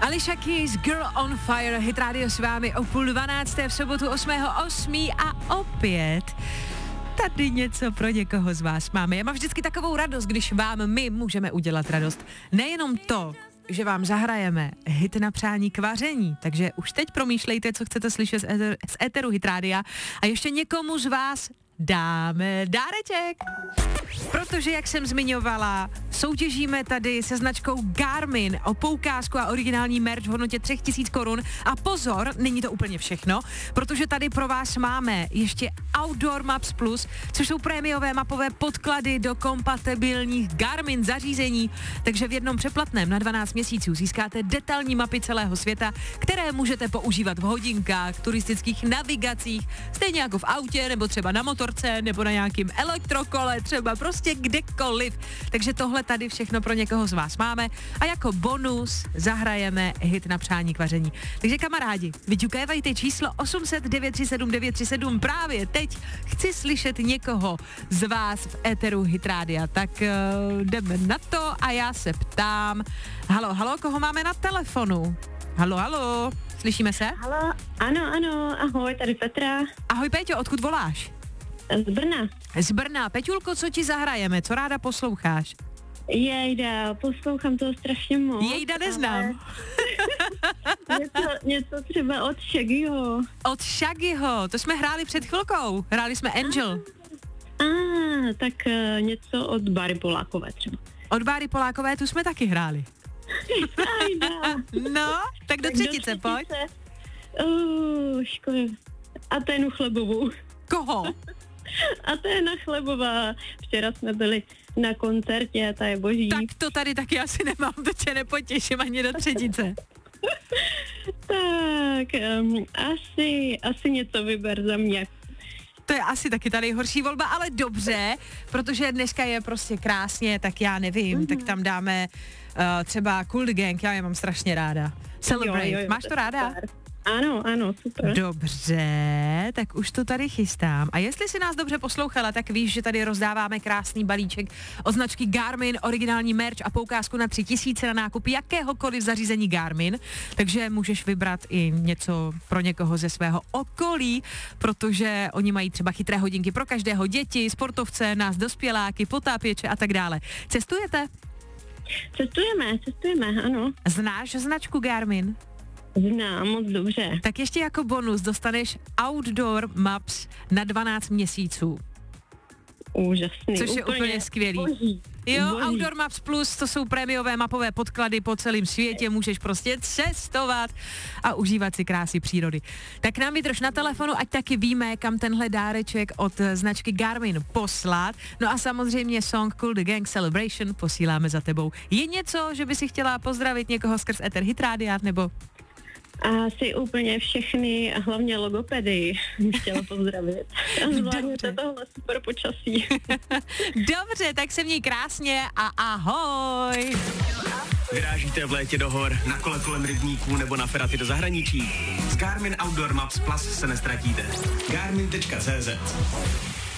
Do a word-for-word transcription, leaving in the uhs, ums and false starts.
Alicia Keys, Girl on Fire, Hit Radio s vámi o půl dvanácté v sobotu osmého osmého a opět tady něco pro někoho z vás máme. Já mám vždycky takovou radost, když vám my můžeme udělat radost. Nejenom to, že vám zahrajeme hit na přání k vaření, takže už teď promýšlejte, co chcete slyšet z, éter, z éteru Hit Rádia a ještě někomu z vás dáme dáreček. Protože, jak jsem zmiňovala, soutěžíme tady se značkou Garmin o poukázku a originální merch v hodnotě tři tisíce korun. A pozor, není to úplně všechno, protože tady pro vás máme ještě Outdoor Maps Plus, což jsou prémiové mapové podklady do kompatibilních Garmin zařízení. Takže v jednom přeplatném na dvanáct měsíců získáte detailní mapy celého světa, které můžete používat v hodinkách, turistických navigacích, stejně jako v autě, nebo třeba na motorce, nebo na nějakým elektrokole, třeba prostě kdekoliv. Takže tohle tady všechno pro někoho z vás máme a jako bonus zahrajeme hit na přání k vaření. Takže kamarádi, vyťukévajte číslo osm set devět tři sedm devět tři sedm právě teď. Chci slyšet někoho z vás v éteru Hit Rádia. Tak uh, jdeme na to a já se ptám. Halo, halo, koho máme na telefonu? Halo, halo, slyšíme se? Halo, ano, ano, ahoj, tady Petra. Ahoj Péťo, odkud voláš? Z Brna. Z Brna. Peťulko, co ti zahrajeme? Co ráda posloucháš? Jejda, poslouchám toho strašně moc. Jejda neznám. něco, něco třeba od Shaggyho. Od Shaggyho, to jsme hráli před chvilkou. Hráli jsme Angel. A ah, tak uh, něco od Báry Polákové třeba. Od Báry Polákové, tu jsme taky hráli. No, tak do tak třetice, do pojď. Uh, škoda. A ténu Chlebovou. Koho? A to je na Chlebová. Včera jsme byli na koncertě, ta je boží. Tak to tady taky asi nemám, to tě nepotěším ani do třetice. tak, um, asi, asi něco vyber za mě. To je asi taky ta nejhorší volba, ale dobře, protože dneska je prostě krásně, tak já nevím, mm-hmm. tak tam dáme uh, třeba Cool the Gang, já je mám strašně ráda. Celebrate, jo, jo, jo, máš to ráda? Super. Ano, ano, super. Dobře, tak už to tady chystám. A jestli si nás dobře poslouchala, tak víš, že tady rozdáváme krásný balíček od značky Garmin, originální merch a poukázku na tři tisíce na nákup jakéhokoliv zařízení Garmin. Takže můžeš vybrat i něco pro někoho ze svého okolí, protože oni mají třeba chytré hodinky pro každého, děti, sportovce, nás dospěláky, potápěče a tak dále. Cestujete? Cestujeme, cestujeme, ano. Znáš značku Garmin? Znám moc dobře. Tak ještě jako bonus dostaneš Outdoor Maps na dvanáct měsíců. Úžasný. Což je úplně, úplně skvělý. Boží. Jo, Boží. Outdoor Maps Plus, to jsou prémiové mapové podklady po celém světě, můžeš prostě cestovat a užívat si krásy přírody. Tak nám vydrž na telefonu, ať taky víme, kam tenhle dáreček od značky Garmin poslat. No a samozřejmě song Cool the Gang Celebration posíláme za tebou. Je něco, že by si chtěla pozdravit někoho skrz éter Hit Rádia, nebo... Asi úplně všechny a hlavně logopedy chtěla pozdravit. A zvládněte tohle super počasí. Dobře, tak se měj krásně a ahoj. Vyrážíte v létě do hor, na kole kolem rybníků nebo na feraty do zahraničí? S Garmin Outdoor Maps Plus se nestratíte. Garmin tečka cé zet